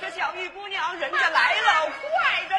个小玉姑娘，人家来了，快着